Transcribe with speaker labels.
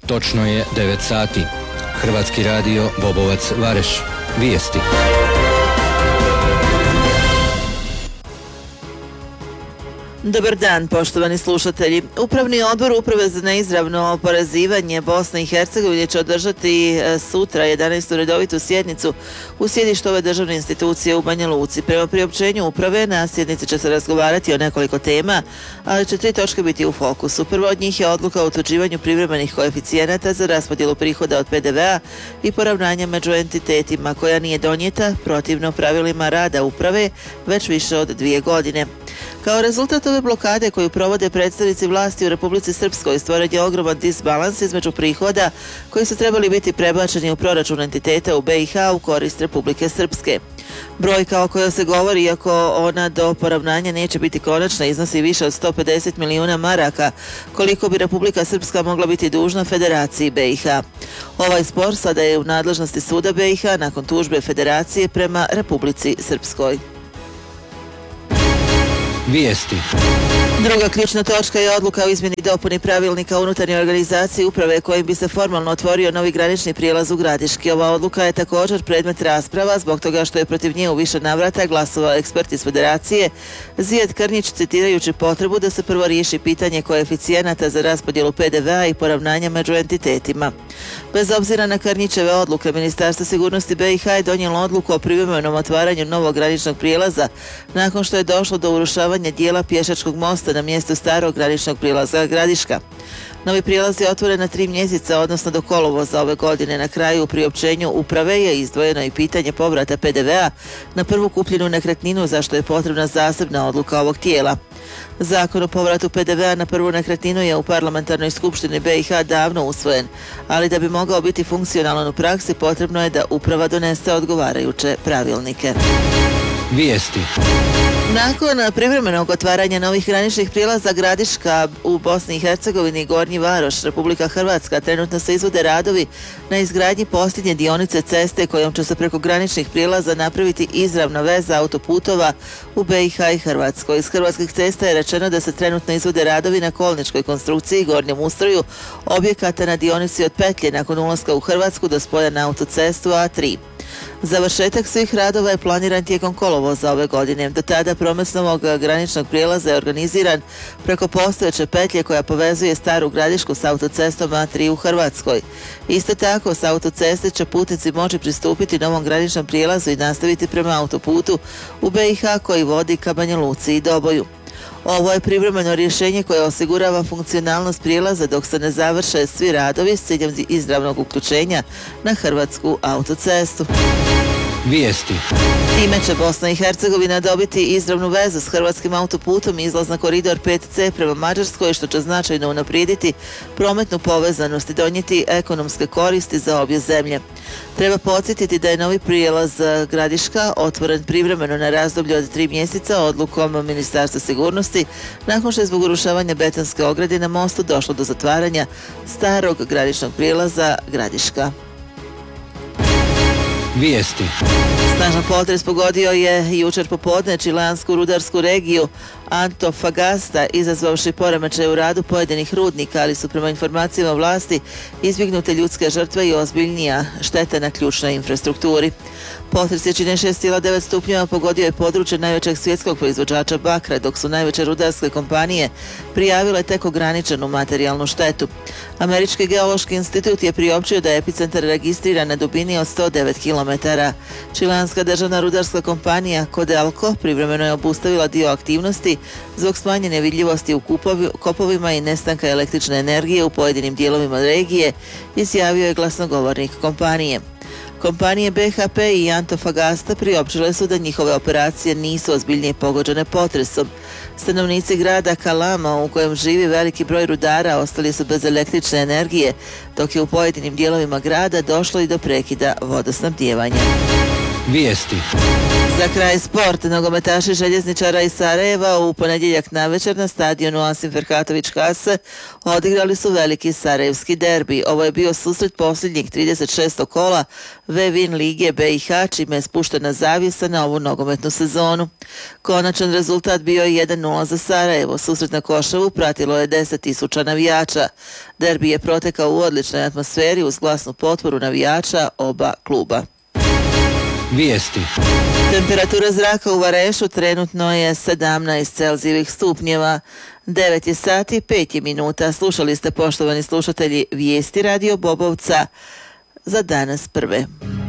Speaker 1: Točno je 9 sati. Hrvatski radio Bobovac Vareš. Vijesti.
Speaker 2: Dobar dan, poštovani slušatelji. Upravni odbor Uprave za neizravno oporezivanje Bosne i Hercegovine će održati sutra 11. redovitu sjednicu u sjedištu ove državne institucije u Banja Luci. Prema priopćenju uprave na sjednici će se razgovarati o nekoliko tema, ali će 3 točke biti u fokusu. Prvo od njih je odluka o utvrđivanju privremenih koeficijenata za raspodjelu prihoda od PDV-a i poravnanja među entitetima, koja nije donijeta protivno pravilima rada uprave već više od 2 godine. Kao rezultat ove blokade koju provode predstavnici vlasti u Republici Srpskoj, stvoren je ogroman disbalans između prihoda koji su trebali biti prebačeni u proračun entiteta u BiH u korist Republike Srpske. Brojka o kojoj se govori, iako ona do poravnanja neće biti konačna, iznosi više od 150 milijuna maraka, koliko bi Republika Srpska mogla biti dužna Federaciji BiH. Ovaj spor sada je u nadležnosti suda BiH nakon tužbe Federacije prema Republici Srpskoj.
Speaker 1: Vijesti.
Speaker 2: Druga ključna točka je odluka o izmjeni i dopuni pravilnika o unutarnjoj organizaciji uprave kojim bi se formalno otvorio novi granični prijelaz u Gradiški. Ova odluka je također predmet rasprava zbog toga što je protiv nje u više navrata glasovao ekspert iz Federacije Zijad Krnić, citirajući potrebu da se prvo riješi pitanje koeficijenata za raspodjelu PDV-a i poravnanja među entitetima. Bez obzira na Krnićeve odluke, Ministarstvo sigurnosti BiH je donijelo odluku o privremenom otvaranju novog graničnog prijelaza nakon što je došlo do urušavanja dijela pješačkog mosta na mjestu starog graničnog prijelaza Gradiška. Novi prijelaz je otvoren na 3 mjeseca, odnosno do kolovoza ove godine. Na kraju u priopćenju uprave je izdvojeno i pitanje povrata PDV-a na prvu kupljenu nekretninu, za što je potrebna zasebna odluka ovog tijela. Zakon o povratu PDV-a na prvu nekretninu je u parlamentarnoj skupštini BiH davno usvojen, ali da bi mogao biti funkcionalan u praksi potrebno je da uprava donese odgovarajuće pravilnike.
Speaker 1: Vijesti.
Speaker 2: Nakon privremenog otvaranja novih graničnih prijelaza Gradiška u Bosni i Hercegovini i Gornji Varoš, Republika Hrvatska, trenutno se izvode radovi na izgradnji posljednje dionice ceste kojom će se preko graničnih prijelaza napraviti izravna veza autoputova u BiH i Hrvatskoj. Iz Hrvatskih cesta je rečeno da se trenutno izvode radovi na kolničkoj konstrukciji i gornjem ustroju objekata na dionici od Petlje nakon ulaska u Hrvatsku do spoja na autocestu A3. Završetak svih radova je planiran tijekom kolovoza ove godine. Do tada promet novog graničnog prijelaza je organiziran preko postojeće petlje koja povezuje Staru Gradišku s autocestom A3 u Hrvatskoj. Isto tako, s autoceste će putnici moći pristupiti novom graničnom prijelazu i nastaviti prema autoputu u BiH koji vodi ka Banja Luci i Doboju. Ovo je privremeno rješenje koje osigurava funkcionalnost prijelaza dok se ne završe svi radovi s ciljem izravnog uključenja na hrvatsku autocestu.
Speaker 1: Vijesti.
Speaker 2: Time će Bosna i Hercegovina dobiti izravnu vezu s hrvatskim autoputom i izlaz na koridor 5C prema Mađarskoj, što će značajno unaprijediti prometnu povezanost i donijeti ekonomske koristi za obje zemlje. Treba podsjetiti da je novi prijelaz Gradiška otvoren privremeno na razdoblje od 3 mjeseca odlukom Ministarstva sigurnosti nakon što je zbog urušavanja betonske ograde na mostu došlo do zatvaranja starog graničnog prijelaza Gradiška.
Speaker 1: Vijesti.
Speaker 2: Snažan potres pogodio je jučer popodne čileansku rudarsku regiju Antofagasta, izazvavši poremećaj u radu pojedinih rudnika, ali su prema informacijama vlasti izbjegnute ljudske žrtve i ozbiljnija šteta na ključnoj infrastrukturi. Potres jačine 6,9 stupnjeva pogodio je područje najvećeg svjetskog proizvođača bakra, dok su najveće rudarske kompanije prijavile tek ograničenu materijalnu štetu. Američki geološki institut je priopćio da je epicentar registriran na dubini od 109 km. Čileanska državna rudarska kompanija Codelco privremeno je obustavila dio aktivnosti zbog smanjene vidljivosti u kopovima i nestanka električne energije u pojedinim dijelovima regije, izjavio je glasnogovornik kompanije. Kompanije BHP i Antofagasta priopćile su da njihove operacije nisu ozbiljnije pogođene potresom. Stanovnici grada Kalama, u kojem živi veliki broj rudara, ostali su bez električne energije, dok je u pojedinim dijelovima grada došlo i do prekida vodosnabdijevanja.
Speaker 1: Vijesti.
Speaker 2: Za kraj sport, nogometaši željezničara iz Sarajeva u ponedjeljak navečer na stadionu Asim Ferhatović Kase odigrali su veliki sarajevski derbi. Ovo je bio susret posljednjih 36. kola V-Win Lige BiH, čime je spuštena zavjesa na ovu nogometnu sezonu. Konačan rezultat bio je 1-0 za Sarajevo. Susret na Koševu pratilo je 10.000 navijača. Derbi je protekao u odličnoj atmosferi uz glasnu potporu navijača oba kluba.
Speaker 1: Vijesti.
Speaker 2: Temperatura zraka u Varešu trenutno je 17 Celzijevih stupnjeva. 9 je sati, 5 je minuta. Slušali ste, poštovani slušatelji, vijesti Radio Bobovca za danas prve.